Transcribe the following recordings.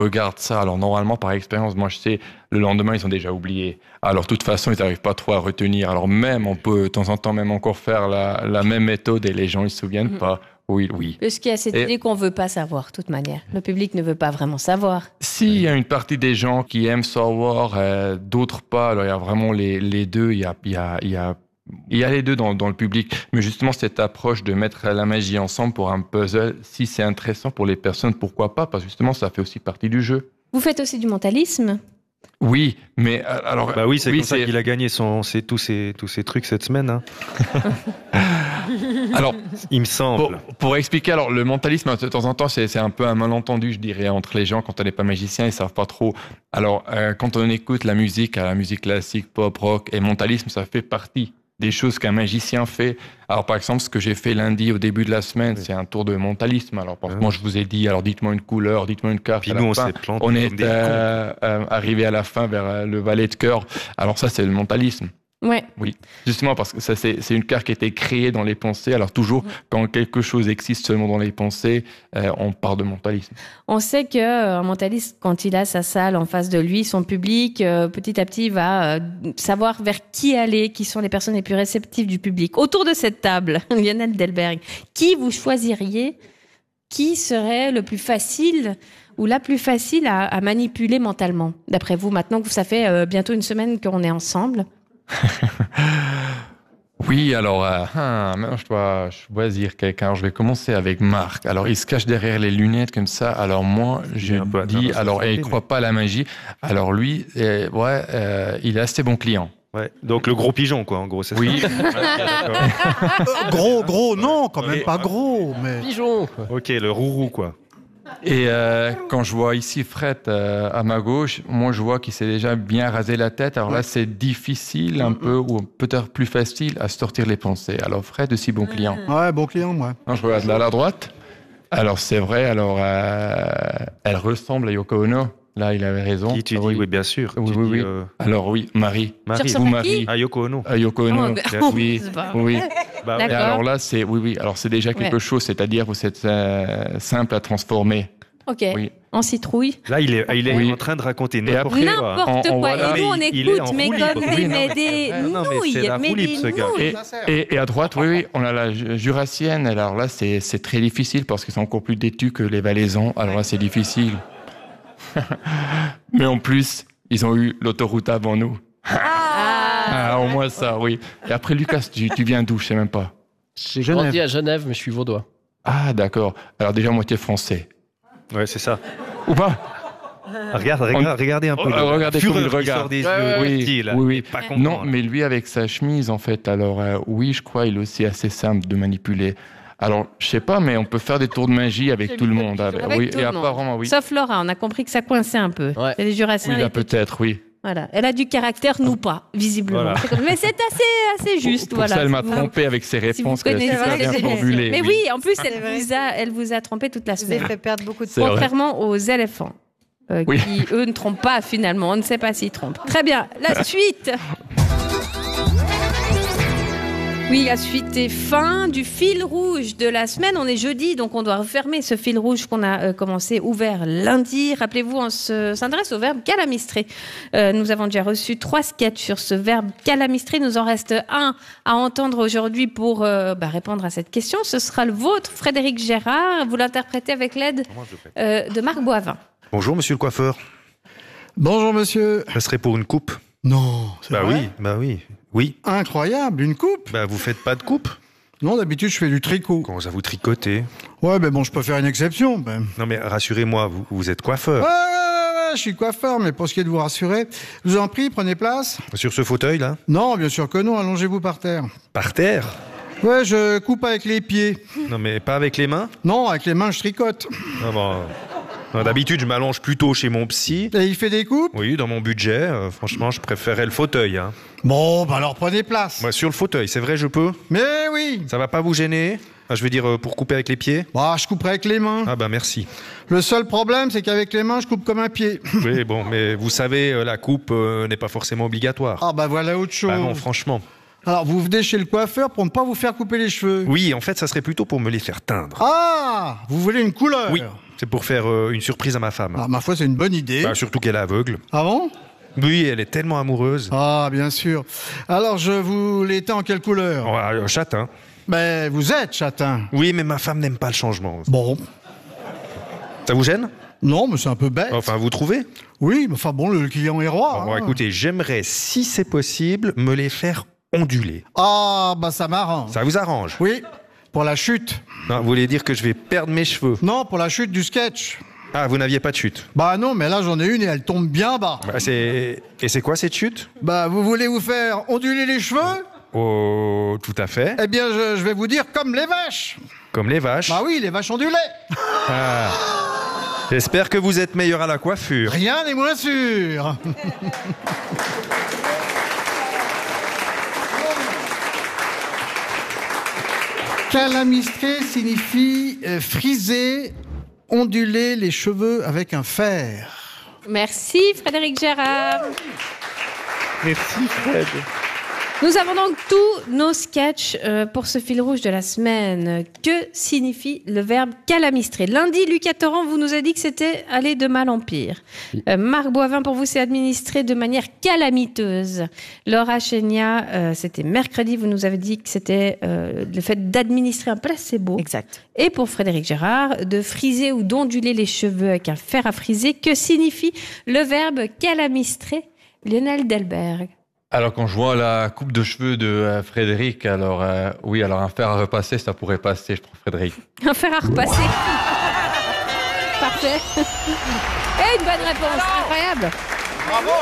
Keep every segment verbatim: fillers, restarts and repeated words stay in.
regarde ça. Alors normalement, par expérience, moi je sais, le lendemain, ils ont déjà oublié. Alors de toute façon, ils n'arrivent pas trop à retenir. Alors même, on peut de temps en temps même encore faire la, la même méthode et les gens, ils se souviennent mmh. pas. Oui, oui. Parce qu'il y a cette et... idée qu'on ne veut pas savoir, de toute manière. Le public ne veut pas vraiment savoir. Si, il y a une partie des gens qui aiment savoir, euh, d'autres pas. Alors il y a vraiment les, les deux. Il y a, il y a, il y a Il y a les deux dans, dans le public, mais justement cette approche de mettre la magie ensemble pour un puzzle, si c'est intéressant pour les personnes, pourquoi pas? Parce que justement, ça fait aussi partie du jeu. Vous faites aussi du mentalisme? Oui, mais alors... Bah oui, c'est oui, comme c'est... ça qu'il a gagné son, c'est, tous, ces, tous ces trucs cette semaine. Hein. Alors, il me semble. Pour, pour expliquer, alors le mentalisme, de temps en temps, c'est, c'est un peu un malentendu, je dirais, entre les gens quand on n'est pas magicien, ils savent pas trop. Alors, euh, quand on écoute la musique, la musique classique, pop, rock et mentalisme, ça fait partie des choses qu'un magicien fait. Alors, par exemple, ce que j'ai fait lundi au début de la semaine, oui. c'est un tour de mentalisme. Alors, par exemple, moi, je vous ai dit, alors dites-moi une couleur, dites-moi une carte. Puis nous, on s'est planté. On est euh, euh, arrivé à la fin vers euh, le valet de cœur. Alors, ça, c'est le mentalisme. Ouais. Oui, justement parce que ça c'est c'est une carte qui a été créée dans les pensées. Alors toujours quand quelque chose existe seulement dans les pensées, euh, on parle de mentalisme. On sait que euh, un mentaliste, quand il a sa salle en face de lui, son public, euh, petit à petit va euh, savoir vers qui aller, qui sont les personnes les plus réceptives du public. Autour de cette table, Lionel Delberg, qui vous choisiriez? Qui serait le plus facile ou la plus facile à, à manipuler mentalement, d'après vous, maintenant que ça fait euh, bientôt une semaine qu'on est ensemble? Oui, alors, euh, hein, maintenant je dois choisir quelqu'un. Alors, je vais commencer avec Marc. Alors, il se cache derrière les lunettes comme ça. Alors, moi, je dis, alors, et il ne croit pas à la magie. Alors, lui, euh, ouais, euh, il est assez bon client. Ouais, donc le gros pigeon, quoi, en gros, c'est ça. Oui. euh, gros, gros, non, quand même et, pas gros, mais... Pigeon. Ok, le rourou, quoi. Et euh, quand je vois ici Fred euh, à ma gauche, moi je vois qu'il s'est déjà bien rasé la tête. Alors là, c'est difficile un peu, ou peut-être plus facile à sortir les pensées. Alors Fred aussi bon client. Ouais, bon client, moi. Non, je regarde là à la droite. Alors c'est vrai, alors euh, elle ressemble à Yoko Ono. Là, il avait raison. Qui tu ah, dis, oui. oui, bien sûr. Oui, tu oui, dis, oui. Euh... Alors oui, Marie. Marie. Vous Marie. Ah, Yoko Ono. Ah, Yoko Ono. Oh, bah, oui, oui. Bah, Et alors là, c'est oui, oui. Alors c'est déjà quelque ouais. chose, c'est-à-dire vous êtes euh, simple à transformer. Ok. Oui. En citrouille. Là, il est, il est oui. en train de raconter n'importe quoi. N'importe quoi. On, on et nous, on écoute, mais comme des, mais des non, nouilles. Mais c'est la mais roulip, des ce gars. nouilles. Et, et, et à droite, oui, oui, on a la jurassienne. Alors là, c'est, c'est très difficile parce qu'ils sont encore plus têtus que les valaisans. Alors là, c'est difficile. Mais en plus, ils ont eu l'autoroute avant nous. Ah, ah, au moins ça, oui. Et après, Lucas, tu, tu viens d'où? Je sais même pas. J'ai Genève. grandi à Genève, mais je suis vaudois. Ah, d'accord. Alors déjà, moitié français. Ouais, c'est ça. Ou pas? Regarde, regarde, regardez un peu. Oh, regardez comme il regarde. Des ouais, yeux, oui, petit, là. oui, oui. Pas content, non, là. Mais lui avec sa chemise, en fait. Alors euh, oui, je crois, il est aussi assez simple de manipuler. Alors, je sais pas, mais on peut faire des tours de magie avec tout le monde. Avec, avec oui, tout et le apparemment, oui. Sauf Laura, on a compris que ça coinçait un peu. Ouais. C'est les Jurassiens. Oui, là, peut-être, oui. Voilà. Elle a du caractère, nous pas, visiblement. Voilà. C'est comme... Mais c'est assez, assez juste. Pour, pour voilà. ça, elle m'a vous... trompé avec ses réponses. Si vous super bien formulées. Mais oui, oui en plus, elle vous, a, elle vous a trompé toute la semaine. Vous avez fait perdre beaucoup de temps. Contrairement aux éléphants, euh, oui. qui, eux, ne trompent pas finalement. On ne sait pas s'ils trompent. Très bien. La suite. Oui, la suite est fin du fil rouge de la semaine. On est jeudi, donc on doit refermer ce fil rouge qu'on a euh, commencé ouvert lundi. Rappelez-vous, on se, s'adresse au verbe calamistrer. Euh, nous avons déjà reçu trois sketchs sur ce verbe calamistrer. Il nous en reste un à entendre aujourd'hui pour euh, bah, répondre à cette question. Ce sera le vôtre, Frédéric Gérard. Vous l'interprétez avec l'aide euh, de Marc Boivin. Bonjour, monsieur le coiffeur. Bonjour, monsieur. Ça serait pour une coupe? Non, c'est bah vrai? oui, bah oui. Oui. Incroyable, une coupe? Bah, vous faites pas de coupe? Non, d'habitude, je fais du tricot. Comment ça, vous tricotez? Ouais, mais bon, je peux faire une exception. Ben. Non, mais rassurez-moi, vous, vous êtes coiffeur. Ouais, ouais, ouais, ouais, je suis coiffeur, mais pour ce qui est de vous rassurer, je vous en prie, prenez place. Sur ce fauteuil-là? Non, bien sûr que non, allongez-vous par terre. Par terre? Ouais, je coupe avec les pieds. Non, mais pas avec les mains? Non, avec les mains, je tricote. Ah bon... Non, d'habitude, je m'allonge plutôt chez mon psy. Et il fait des coupes? Oui, dans mon budget. Euh, franchement, je préférais le fauteuil. Hein. Bon, bah alors prenez place. Bah, sur le fauteuil, c'est vrai, je peux? Mais oui. Ça va pas vous gêner? Enfin, je veux dire, euh, pour couper avec les pieds? Bah, je couperai avec les mains. Ah bah merci. Le seul problème, c'est qu'avec les mains, je coupe comme un pied. Oui, bon, mais vous savez, euh, la coupe euh, n'est pas forcément obligatoire. Ah bah voilà autre chose. Bah non, franchement. Alors, vous venez chez le coiffeur pour ne pas vous faire couper les cheveux? Oui, en fait, ça serait plutôt pour me les faire teindre. Ah! Vous voulez une couleur? Oui. C'est pour faire euh, une surprise à ma femme. Ah, ma foi, c'est une bonne idée. Bah, surtout qu'elle est aveugle. Ah bon? Oui, elle est tellement amoureuse. Ah, bien sûr. Alors, je vous l'étais en quelle couleur? Oh, euh, châtain. Ben, vous êtes châtain. Oui, mais ma femme n'aime pas le changement. Bon. Ça vous gêne? Non, mais c'est un peu bête. Enfin, vous trouvez? Oui, mais enfin bon, le client est roi. Bon, hein. écoutez, j'aimerais, si c'est possible, me les faire onduler. Ah, bah ça m'arrange. Ça vous arrange? Oui, pour la chute. Non, vous voulez dire que je vais perdre mes cheveux? Non, pour la chute du sketch. Ah, vous n'aviez pas de chute? Bah non, mais là j'en ai une et elle tombe bien bas. Bah, c'est... Et c'est quoi cette chute? Bah vous voulez vous faire onduler les cheveux? Oh, tout à fait. Eh bien, je, je vais vous dire comme les vaches. Comme les vaches. Bah oui, les vaches ondulées. Ah. J'espère que vous êtes meilleur à la coiffure. Rien n'est moins sûr. Calamistré signifie euh, friser, onduler les cheveux avec un fer. Merci Frédéric Gérard. Merci Fred. Nous avons donc tous nos sketchs euh, pour ce fil rouge de la semaine. Que signifie le verbe calamistrer? Lundi, Lucas Torrent vous nous a dit que c'était aller de mal en pire. Euh, Marc Boivin, pour vous, c'est administrer de manière calamiteuse. Laura Chenia, euh, c'était mercredi, vous nous avez dit que c'était euh, le fait d'administrer un placebo. Exact. Et pour Frédéric Gérard, de friser ou d'onduler les cheveux avec un fer à friser. Que signifie le verbe calamistrer? Lionel Delberg. Alors, quand je vois la coupe de cheveux de euh, Frédéric, alors euh, oui, alors un fer à repasser, ça pourrait passer, je trouve, Frédéric. Un fer à repasser. Parfait. Et une bonne réponse, incroyable. Bravo.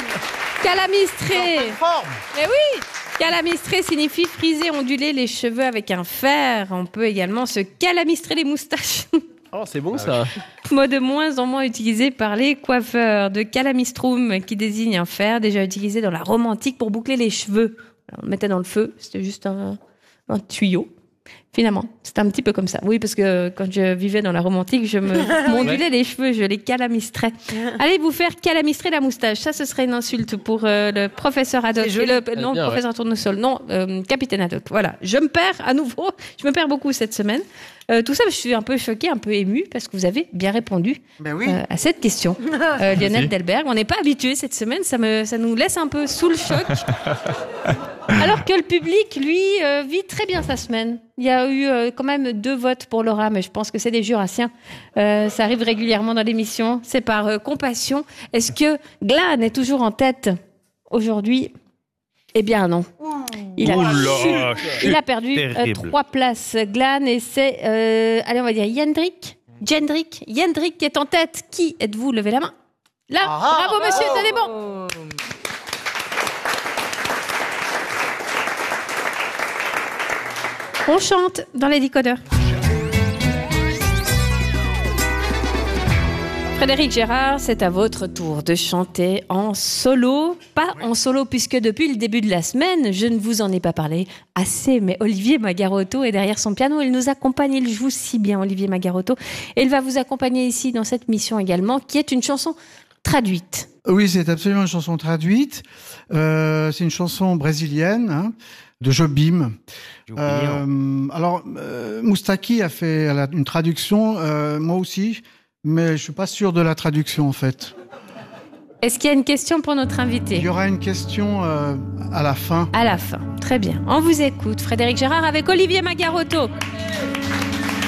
Calamistré. Forme. Mais oui. Calamistré signifie friser, onduler les cheveux avec un fer. On peut également se calamistrer les moustaches. Oh, c'est bon ça. Mot de moins en moins utilisé par les coiffeurs. De calamistrum, qui désigne un fer déjà utilisé dans la Rome antique pour boucler les cheveux. Alors, on le mettait dans le feu, c'était juste un, un tuyau. Finalement, c'était un petit peu comme ça. Oui, parce que quand je vivais dans la Rome antique, je me m'ondulais les cheveux, je les calamistrais. Allez vous faire calamistrer la moustache. Ça, ce serait une insulte pour euh, le professeur Haddock. C'est joli. Le, non, bien, professeur Tournesol. Non, euh, capitaine Haddock. Voilà. Je me perds à nouveau. Je me perds beaucoup cette semaine. Euh, tout ça, je suis un peu choquée, un peu émue, parce que vous avez bien répondu Ben oui. euh, à cette question. Euh, Lionel Delberg, on n'est pas habitué cette semaine, ça, me, ça nous laisse un peu sous le choc. Alors que le public, lui, euh, vit très bien sa semaine. Il y a eu euh, quand même deux votes pour Laura, mais je pense que c'est des Jurassiens. Euh, ça arrive régulièrement dans l'émission. C'est par euh, compassion. Est-ce que Glan est toujours en tête aujourd'hui? Eh bien non. Il a, Oula, il a perdu euh, terrible. trois places, Glan, et c'est, euh, allez, on va dire Yendrik. Jendrik. Yendrik est en tête. Qui êtes-vous? Levez la main. Là, Ah, bravo monsieur, tenez bon. On chante dans les décodeurs. Frédéric Gérard, c'est à votre tour de chanter en solo. Pas en solo, puisque depuis le début de la semaine, je ne vous en ai pas parlé assez, mais Olivier Magarotto est derrière son piano. Il nous accompagne, il joue si bien, Olivier Magarotto. Et il va vous accompagner ici dans cette mission également, qui est une chanson traduite. Oui, c'est absolument une chanson traduite. Euh, c'est une chanson brésilienne, hein, de Jobim. Euh, alors, euh, Moustaki a fait elle a une traduction, euh, moi aussi, mais je suis pas sûr de la traduction en fait. Est-ce qu'il y a une question pour notre invité? Il y aura une question euh, à la fin. À la fin. Très bien. On vous écoute. Frédéric Gérard avec Olivier Magarotto.